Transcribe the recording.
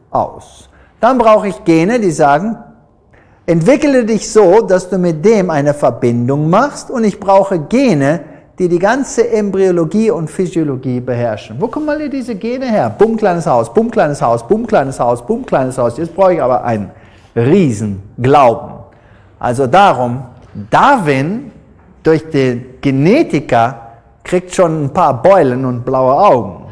aus. Dann brauche ich Gene, die sagen, entwickle dich so, dass du mit dem eine Verbindung machst, und ich brauche Gene, die die ganze Embryologie und Physiologie beherrschen. Wo kommen alle diese Gene her? Bumm, kleines Haus, bumm, kleines Haus, bumm, kleines Haus, bumm, kleines Haus. Jetzt brauche ich aber einen Riesenglauben. Also darum, Darwin durch den Genetiker kriegt schon ein paar Beulen und blaue Augen.